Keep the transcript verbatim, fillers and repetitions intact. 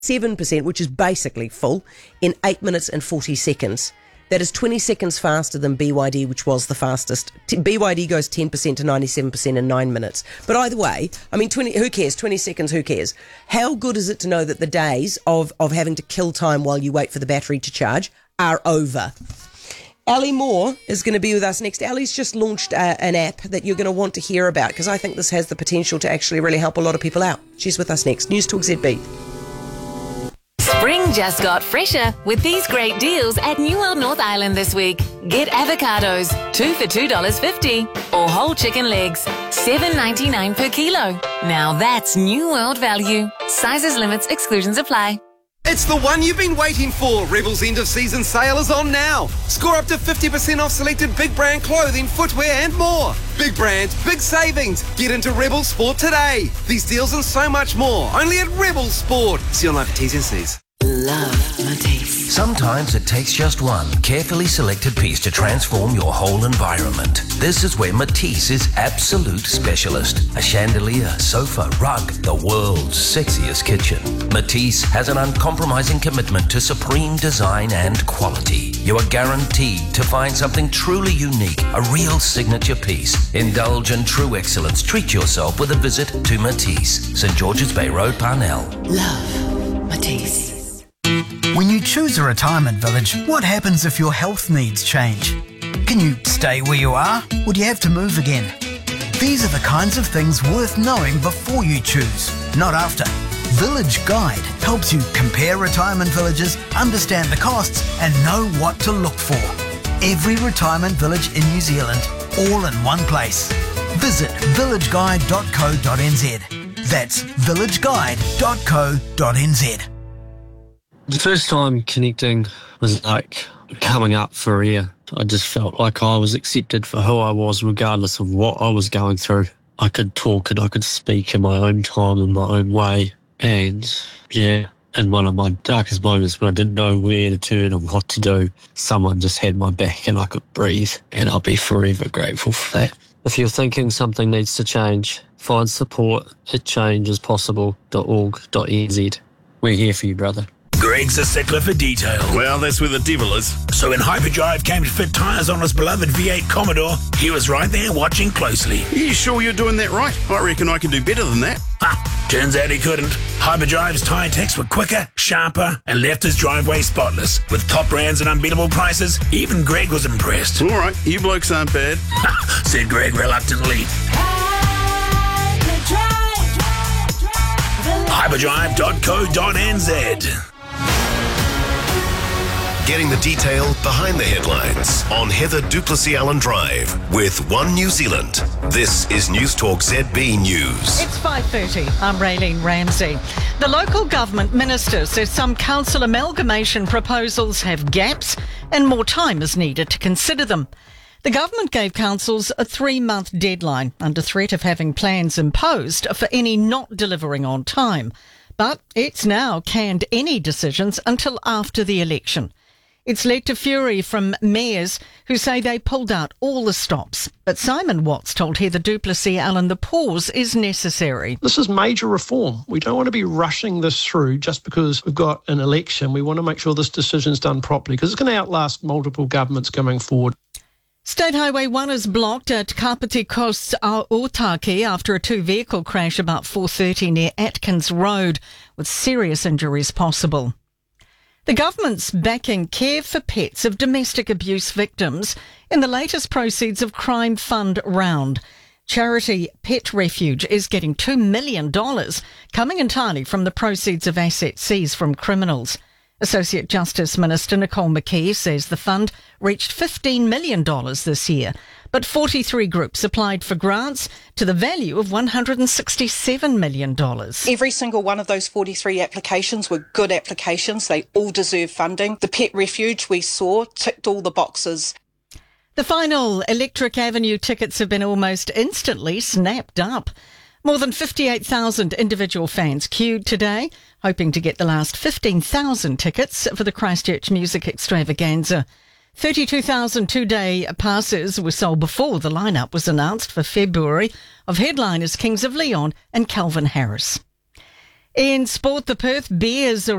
seven percent, which is basically full, in eight minutes and forty seconds. That is twenty seconds faster than B Y D, which was the fastest. T- B Y D goes ten percent to ninety-seven percent in nine minutes. But either way, I mean, twenty, who cares? twenty seconds, who cares? How good is it to know that the days of, of having to kill time while you wait for the battery to charge are over? Ali Moore is going to be with us next. Ali's just launched uh, an app that you're going to want to hear about, because I think this has the potential to actually really help a lot of people out. She's with us next. News Talk Z B. Spring just got fresher with these great deals at New World North Island this week. Get avocados, two for two dollars fifty, or whole chicken legs, seven ninety-nine per kilo. Now that's New World value. Sizes, limits, exclusions apply. It's the one you've been waiting for. Rebel's end of season sale is on now. Score up to fifty percent off selected big brand clothing, footwear and more. Big brands, big savings. Get into Rebel Sport today. These deals and so much more. Only at Rebel Sport. See online for T's and C's. Love Matisse. Sometimes it takes just one carefully selected piece to transform your whole environment. This is where Matisse is absolute specialist. A chandelier, sofa, rug, the world's sexiest kitchen. Matisse has an uncompromising commitment to supreme design and quality. You are guaranteed to find something truly unique, a real signature piece. Indulge in true excellence. Treat yourself with a visit to Matisse, St George's Bay Road, Parnell. Love Matisse. When you choose a retirement village, what happens if your health needs change? Can you stay where you are, or do you have to move again? These are the kinds of things worth knowing before you choose, not after. Village Guide helps you compare retirement villages, understand the costs, and know what to look for. Every retirement village in New Zealand, all in one place. Visit village guide dot co dot n z. That's village guide dot co dot n z. The first time connecting was like coming up for air. I just felt like I was accepted for who I was, regardless of what I was going through. I could talk and I could speak in my own time, in my own way. And yeah, in one of my darkest moments when I didn't know where to turn and what to do, someone just had my back and I could breathe. And I'll be forever grateful for that. If you're thinking something needs to change, find support at change is possible dot org dot n z. We're here for you, brother. Greg's a stickler for detail. Well, that's where the devil is. So when Hyperdrive came to fit tyres on his beloved V eight Commodore, he was right there watching closely. Are you sure you're doing that right? I reckon I can do better than that. Ha! Turns out he couldn't. Hyperdrive's tyre techs were quicker, sharper, and left his driveway spotless. With top brands and unbeatable prices, even Greg was impressed. All right, you blokes aren't bad. Ha! Said Greg reluctantly. Hyperdrive dot co dot n z. Getting the detail behind the headlines on Heather Duplessis Allen Drive with One New Zealand. This is News Talk Z B News. It's five thirty. I'm Raylene Ramsey. The local government minister says some council amalgamation proposals have gaps and more time is needed to consider them. The government gave councils a three-month deadline under threat of having plans imposed for any not delivering on time. But it's now canned any decisions until after the election. It's led to fury from mayors who say they pulled out all the stops. But Simon Watts told Heather Duplessis Allen the pause is necessary. This is major reform. We don't want to be rushing this through just because we've got an election. We want to make sure this decision's done properly because it's going to outlast multiple governments going forward. State Highway one is blocked at Kapiti Coast Otaki after a two-vehicle crash about four thirty near Atkins Road, with serious injuries possible. The government's backing care for pets of domestic abuse victims in the latest Proceeds of Crime Fund round. Charity Pet Refuge is getting two million dollars, coming entirely from the proceeds of assets seized from criminals. Associate Justice Minister Nicole McKee says the fund reached fifteen million dollars this year, but forty-three groups applied for grants to the value of one hundred sixty-seven million dollars. Every single one of those forty-three applications were good applications. They all deserve funding. The Pet Refuge we saw ticked all the boxes. The final Electric Avenue tickets have been almost instantly snapped up. More than fifty-eight thousand individual fans queued today, hoping to get the last fifteen thousand tickets for the Christchurch Music Extravaganza. thirty-two thousand two-day passes were sold before the lineup was announced for February of headliners Kings of Leon and Calvin Harris. In sport, the Perth Bears are